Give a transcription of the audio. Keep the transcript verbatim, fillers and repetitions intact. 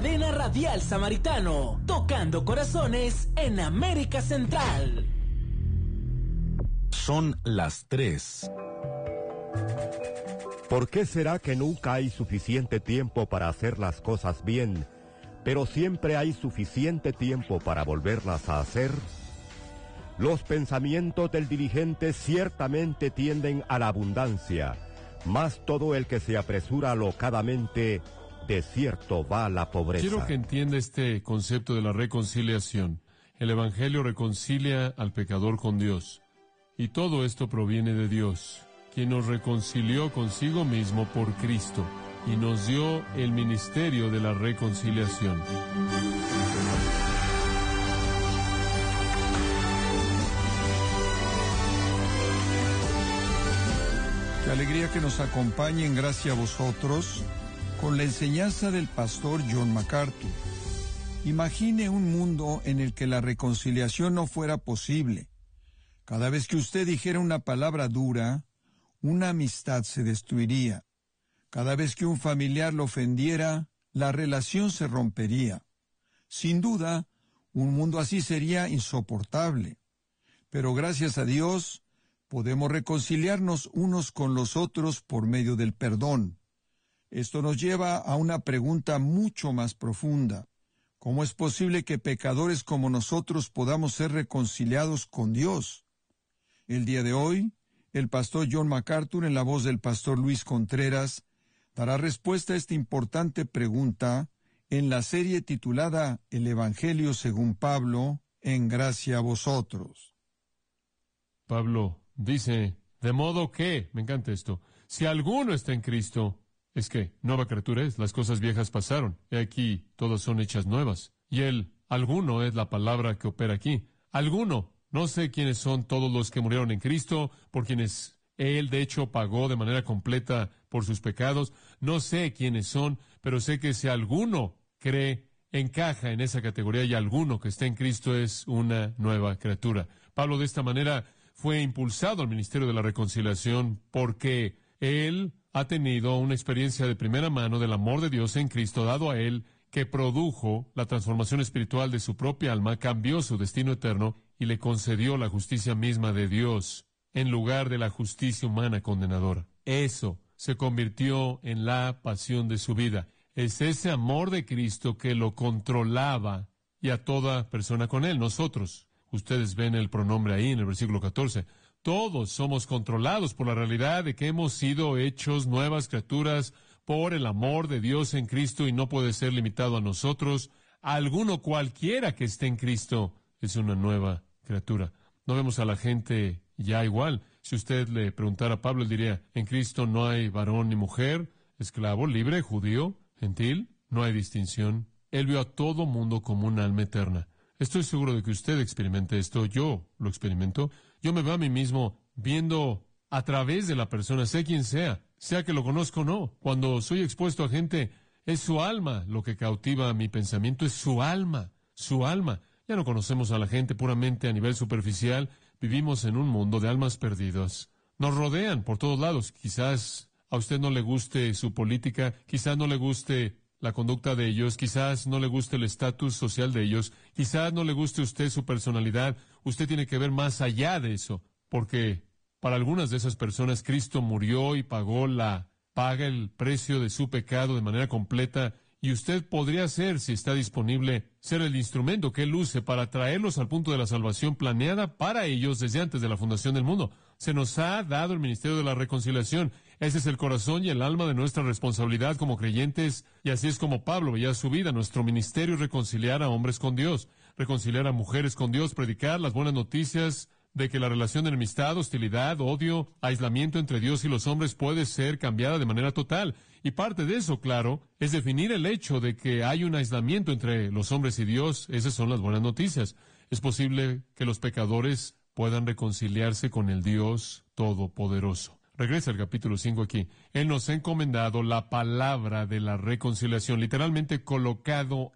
Cadena Radial Samaritano, tocando corazones en América Central. Son las tres. ¿Por qué será que nunca hay suficiente tiempo para hacer las cosas bien, pero siempre hay suficiente tiempo para volverlas a hacer? Los pensamientos del diligente ciertamente tienden a la abundancia, mas todo el que se apresura alocadamente, de cierto va a la pobreza. Quiero que entienda este concepto de la reconciliación. El Evangelio reconcilia al pecador con Dios, y todo esto proviene de Dios, quien nos reconcilió consigo mismo por Cristo y nos dio el ministerio de la reconciliación. Qué alegría que nos acompañe en Gracia a vosotros con la enseñanza del pastor John MacArthur. Imagine un mundo en el que la reconciliación no fuera posible. Cada vez que usted dijera una palabra dura, una amistad se destruiría. Cada vez que un familiar lo ofendiera, la relación se rompería. Sin duda, un mundo así sería insoportable. Pero gracias a Dios, podemos reconciliarnos unos con los otros por medio del perdón. Esto nos lleva a una pregunta mucho más profunda. ¿Cómo es posible que pecadores como nosotros podamos ser reconciliados con Dios? El día de hoy, el pastor John MacArthur, en la voz del pastor Luis Contreras, dará respuesta a esta importante pregunta en la serie titulada El Evangelio según Pablo, en gracia a vosotros. Pablo dice, de modo que, me encanta esto, si alguno está en Cristo, es que nueva criatura es, las cosas viejas pasaron, he aquí, todas son hechas nuevas. Y el alguno es la palabra que opera aquí. Alguno. No sé quiénes son todos los que murieron en Cristo, por quienes Él, de hecho, pagó de manera completa por sus pecados. No sé quiénes son, pero sé que si alguno cree, encaja en esa categoría, y alguno que está en Cristo es una nueva criatura. Pablo, de esta manera, fue impulsado al ministerio de la reconciliación porque Él ha tenido una experiencia de primera mano del amor de Dios en Cristo dado a Él, que produjo la transformación espiritual de su propia alma, cambió su destino eterno y le concedió la justicia misma de Dios en lugar de la justicia humana condenadora. Eso se convirtió en la pasión de su vida. Es ese amor de Cristo que lo controlaba y a toda persona con Él, nosotros. Ustedes ven el pronombre ahí en el versículo catorce. Todos somos controlados por la realidad de que hemos sido hechos nuevas criaturas por el amor de Dios en Cristo y no puede ser limitado a nosotros. Alguno cualquiera que esté en Cristo es una nueva criatura. No vemos a la gente ya igual. Si usted le preguntara a Pablo, él diría, en Cristo no hay varón ni mujer, esclavo, libre, judío, gentil, no hay distinción. Él vio a todo mundo como un alma eterna. Estoy seguro de que usted experimente esto. Yo lo experimento. Yo me veo a mí mismo viendo a través de la persona, sea quien sea, sea que lo conozco o no. Cuando soy expuesto a gente, es su alma lo que cautiva mi pensamiento, es su alma, su alma. Ya no conocemos a la gente puramente a nivel superficial, vivimos en un mundo de almas perdidas. Nos rodean por todos lados. Quizás a usted no le guste su política, quizás no le guste la conducta de ellos, quizás no le guste el estatus social de ellos, quizás no le guste a usted su personalidad. Usted tiene que ver más allá de eso, porque para algunas de esas personas Cristo murió y pagó la paga, el precio de su pecado de manera completa, y usted podría ser, si está disponible, ser el instrumento que Él use para traerlos al punto de la salvación planeada para ellos desde antes de la fundación del mundo. Se nos ha dado el ministerio de la reconciliación. Ese es el corazón y el alma de nuestra responsabilidad como creyentes, y así es como Pablo veía su vida. Nuestro ministerio es reconciliar a hombres con Dios, reconciliar a mujeres con Dios, predicar las buenas noticias de que la relación de enemistad, hostilidad, odio, aislamiento entre Dios y los hombres puede ser cambiada de manera total. Y parte de eso, claro, es definir el hecho de que hay un aislamiento entre los hombres y Dios. Esas son las buenas noticias. Es posible que los pecadores puedan reconciliarse con el Dios Todopoderoso. Regresa al capítulo cinco aquí. Él nos ha encomendado la palabra de la reconciliación, literalmente colocado